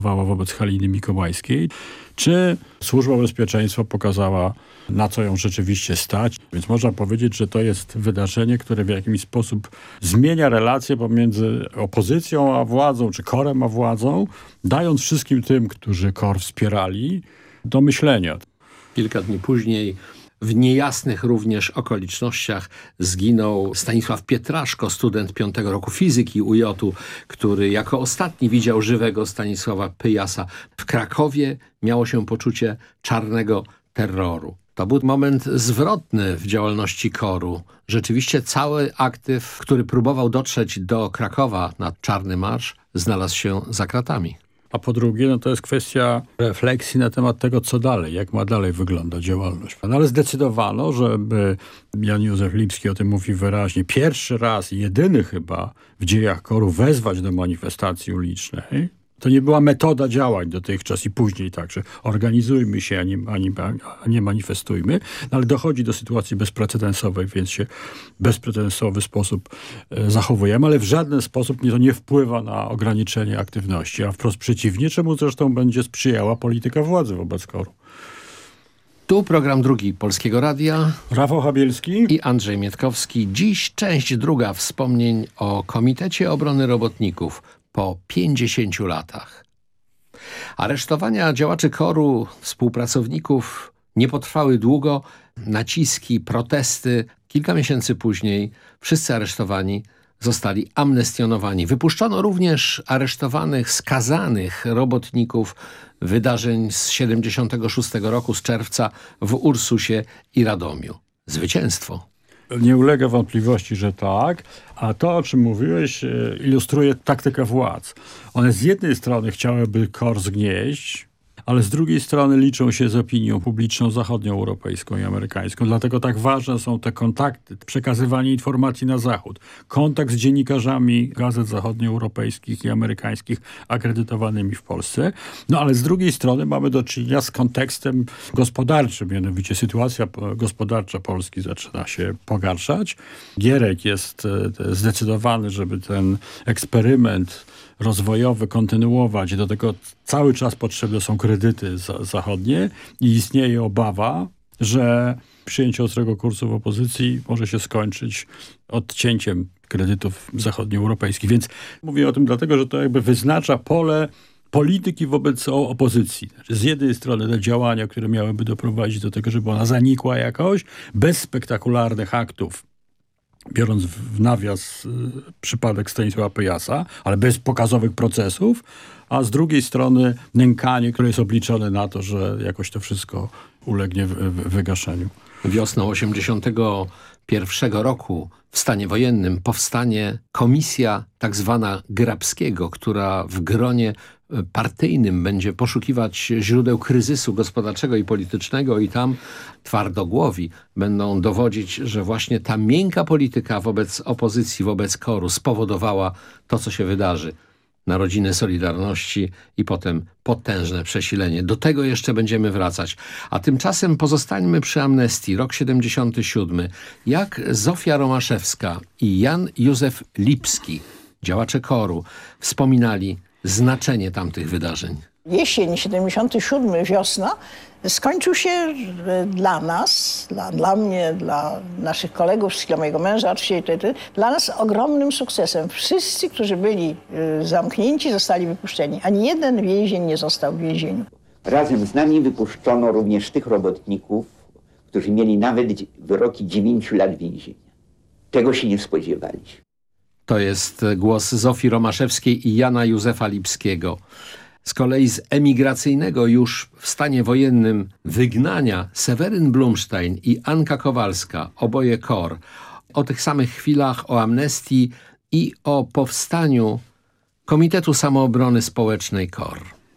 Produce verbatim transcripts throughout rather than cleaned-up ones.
wobec Haliny Mikołajskiej, czy Służba Bezpieczeństwa pokazała, na co ją rzeczywiście stać. Więc można powiedzieć, że to jest wydarzenie, które w jakiś sposób zmienia relacje pomiędzy opozycją a władzą, czy KOR-em a władzą, dając wszystkim tym, którzy KOR wspierali, do myślenia. Kilka dni później w niejasnych również okolicznościach zginął Stanisław Pietraszko, student piątego roku fizyki U J u, który jako ostatni widział żywego Stanisława Pyjasa. W Krakowie miało się poczucie czarnego terroru. To był moment zwrotny w działalności KOR-u. Rzeczywiście cały aktyw, który próbował dotrzeć do Krakowa na Czarny Marsz, znalazł się za kratami. A po drugie, no to jest kwestia refleksji na temat tego, co dalej, jak ma dalej wyglądać działalność. No ale zdecydowano, żeby, Jan Józef Lipski o tym mówi wyraźnie, pierwszy raz, jedyny chyba w dziejach KOR-u wezwać do manifestacji ulicznej. To nie była metoda działań dotychczas i później także. Organizujmy się, a nie, a nie, a nie manifestujmy. No ale dochodzi do sytuacji bezprecedensowej, więc się w bezprecedensowy sposób e, zachowujemy, ale w żaden sposób nie, to nie wpływa na ograniczenie aktywności, a wprost przeciwnie, czemu zresztą będzie sprzyjała polityka władzy wobec KOR-u. Tu program drugi Polskiego Radia. Rafał Habielski i Andrzej Mietkowski. Dziś część druga wspomnień o Komitecie Obrony Robotników po pięćdziesięciu latach. Aresztowania działaczy KOR-u, współpracowników nie potrwały długo. Naciski, protesty. Kilka miesięcy później wszyscy aresztowani zostali amnestionowani. Wypuszczono również aresztowanych, skazanych robotników wydarzeń z siedemdziesiątego szóstego roku, z czerwca w Ursusie i Radomiu. Zwycięstwo. Nie ulega wątpliwości, że tak. A to, o czym mówiłeś, ilustruje taktykę władz. One z jednej strony chciałyby KOR zgnieść, ale z drugiej strony liczą się z opinią publiczną zachodnioeuropejską i amerykańską. Dlatego tak ważne są te kontakty, przekazywanie informacji na Zachód. Kontakt z dziennikarzami gazet zachodnioeuropejskich i amerykańskich akredytowanymi w Polsce. No ale z drugiej strony mamy do czynienia z kontekstem gospodarczym. Mianowicie sytuacja gospodarcza Polski zaczyna się pogarszać. Gierek jest zdecydowany, żeby ten eksperyment rozwojowy kontynuować. Do tego cały czas potrzebne są kredyty za, zachodnie i istnieje obawa, że przyjęcie ostrego kursu w opozycji może się skończyć odcięciem kredytów zachodnioeuropejskich. Więc mówię o tym dlatego, że to jakby wyznacza pole polityki wobec opozycji. Znaczy z jednej strony te działania, które miałyby doprowadzić do tego, żeby ona zanikła jakoś, bez spektakularnych aktów, biorąc w nawias y, przypadek Stanisława Pyjasa, ale bez pokazowych procesów, a z drugiej strony nękanie, które jest obliczone na to, że jakoś to wszystko ulegnie w, w, wygaszeniu. Wiosną osiemdziesiątego pierwszego roku w stanie wojennym powstanie komisja tak zwana Grabskiego, która w gronie partyjnym będzie poszukiwać źródeł kryzysu gospodarczego i politycznego i tam twardogłowi będą dowodzić, że właśnie ta miękka polityka wobec opozycji, wobec KOR-u spowodowała to, co się wydarzy. Narodziny Solidarności i potem potężne przesilenie. Do tego jeszcze będziemy wracać. A tymczasem pozostańmy przy amnestii. Rok siedemdziesiąty siódmy. Jak Zofia Romaszewska i Jan Józef Lipski, działacze KOR-u, wspominali znaczenie tamtych wydarzeń. Jesień siedemdziesiąty siódmy, wiosna, skończył się dla nas, dla, dla mnie, dla naszych kolegów, dla mojego męża, dla nas ogromnym sukcesem. Wszyscy, którzy byli zamknięci, zostali wypuszczeni. Ani jeden więzień nie został w więzieniu. Razem z nami wypuszczono również tych robotników, którzy mieli nawet wyroki dziewięciu lat więzienia. Tego się nie spodziewaliśmy. To jest głos Zofii Romaszewskiej i Jana Józefa Lipskiego. Z kolei z emigracyjnego już w stanie wojennym wygnania Seweryn Blumstein i Anka Kowalska, oboje KOR. O tych samych chwilach, o amnestii i o powstaniu Komitetu Samoobrony Społecznej KOR.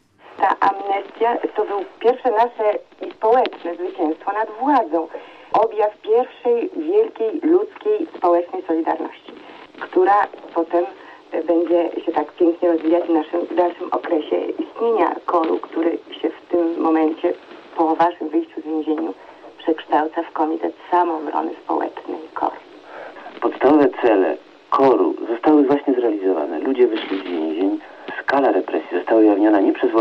Ta amnestia to był pierwsze nasze i społeczne zwycięstwo nad władzą. Objaw pierwszej wielkiej ludzkiej społecznej solidarności, która potem będzie się tak pięknie rozwijać w naszym dalszym okresie istnienia KOR-u, który się w tym momencie po waszym wyjściu z więzieniu przekształca w Komitet Samoobrony Społecznej KOR. Podstawowe cele KOR-u zostały właśnie zrealizowane. Ludzie wyszli z więzień. Skala represji została ujawniona nie przez